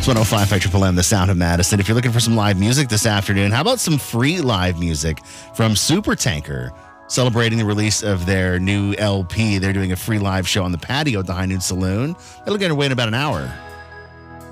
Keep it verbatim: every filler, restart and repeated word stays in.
It's one oh five Triple M, the sound of Madison. If you're looking for some live music this afternoon, how about some free live music from Supertanker? Celebrating the release of their new L P, they're doing a free live show on the patio at the High Noon Saloon. They're going to wait about an hour.